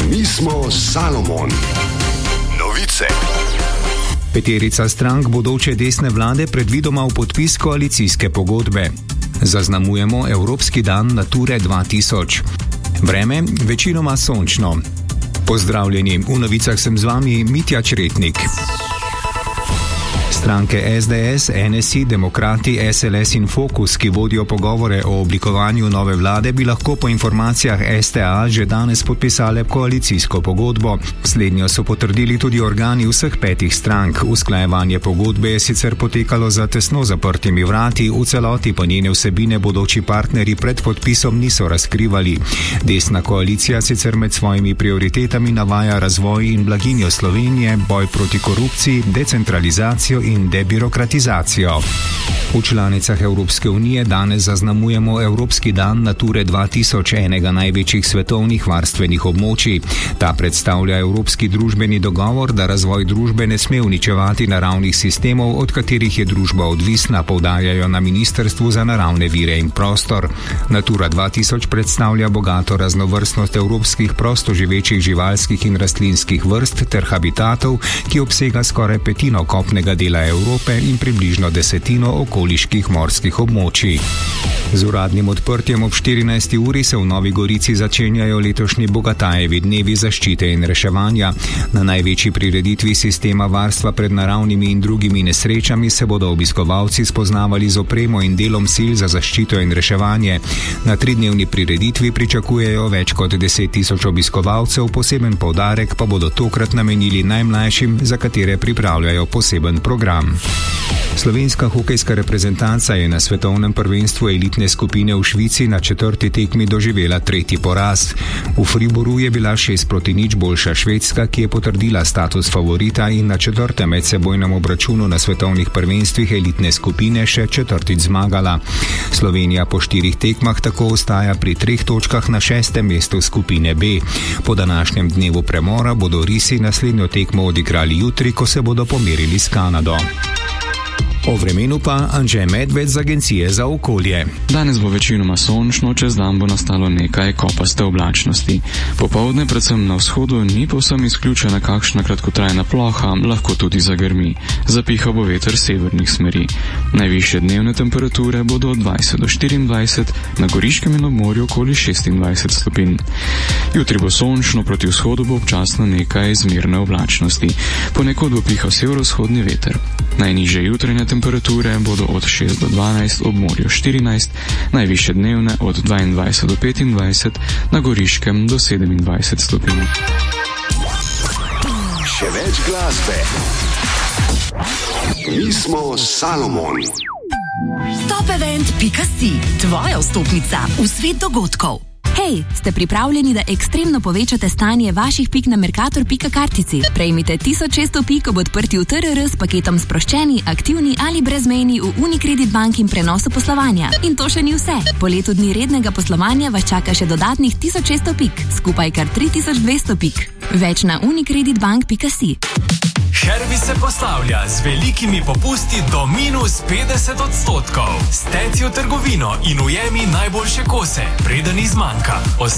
Mi smo Salomon. Novice. Peterica strank bodoče desne vlade predvidoma v podpis koalicijske pogodbe. Zaznamujemo Evropski dan Nature 2000. Vreme večinoma sončno. Pozdravljeni, v novicah sem z vami Mitja Čretnik. Stranke SDS, NSI, Demokrati, SLS in Fokus, ki vodijo pogovore o oblikovanju nove vlade, bi lahko po informacijah STA že danes podpisale koalicijsko pogodbo. Slednjo so potrdili tudi organi vseh 5 strank. Usklajevanje pogodbe je sicer potekalo za tesno zaprtimi vrati, v celoti pa njene vsebine bodoči partnerji pred podpisom niso razkrivali. Desna koalicija sicer med svojimi prioritetami navaja razvoj in blaginjo Slovenije, boj proti korupciji, decentralizacijo in debirokratizacijo. V članicah Evropske unije danes zaznamujemo Evropski dan Nature 2000, enega največjih svetovnih varstvenih območij. Ta predstavlja evropski družbeni dogovor, da razvoj družbe ne sme uničevati naravnih sistemov, od katerih je družba odvisna, poudarjajo na Ministrstvu za naravne vire in prostor. Natura 2000 predstavlja bogato raznovrstnost evropskih prostoživečih živalskih in rastlinskih vrst ter habitatov, ki obsega skoraj petino kopnega dela Evrope in približno desetino okoliških morskih območij. Z uradnim odprtjem ob 14. uri se v Novi Gorici začenjajo letošnji Bogatajevi dnevi zaščite in reševanja. Na največji prireditvi sistema varstva pred naravnimi in drugimi nesrečami se bodo obiskovalci spoznavali z opremo in delom sil za zaščito in reševanje. Na 3-dnevni prireditvi pričakujejo več kot 10 tisoč obiskovalcev, poseben poudarek pa bodo tokrat namenili najmlajšim, za katere pripravljajo poseben program. Slovenska hokejska reprezentanca je na svetovnem prvenstvu elitne skupine v Švici na 4. tekmi doživela 3. poraz. V Fribourgu je bila 6-0 boljša Švedska, ki je potrdila status favorita in na 4. medsebojnem obračunu na svetovnih prvenstvih elitne skupine še 4. zmagala. Slovenija po 4 tekmah tako ostaja pri 3 točkah na 6. mestu skupine B. Po današnjem dnevu premora bodo risi naslednjo tekmo odigrali jutri, ko se bodo pomerili s Kanado. O vremenu pa Anže Medved z Agencije za okolje. Danes bo večinoma sončno, čez dan bo nastalo nekaj kopaste oblačnosti. Popoldne predvsem na vzhodu ni povsem izključena kakšna kratkotrajna ploha, lahko tudi zagrmi. Zapihal bo veter severnih smeri. Najvišje dnevne temperature bodo od 20 do 24, na Goriškem in ob morju okoli 26 stopinj. Jutri bo sončno, proti vzhodu bo občasno nekaj zmerne oblačnosti. Ponekod bo pihal severovzhodni veter. Najnižje jutranje temperature bodo od 6 do 12, ob morju 14, najvišje dnevne od 22 do 25, na Goriškem do 27 stopinj. Še več glasbe. Mi smo Salomon. Topevent.si, tvoja vstopnica v svet dogodkov. Hej, ste pripravljeni, da ekstremno povečate stanje vaših pik na Mercator.ka kartici? Prejmite 1600 pik ob odprtju TRR s paketom sproščeni, aktivni ali brezmejni v Unicredit Bank in prenosu poslovanja. In to še ni vse. Po letu dni rednega poslovanja vas čaka še dodatnih 1600 pik, skupaj kar 3200 pik. Več na unicreditbank.si. Herbie se poslavlja z velikimi popusti do minus 50%. Steci v trgovino in ujemi najboljše kose, preden izmanjka.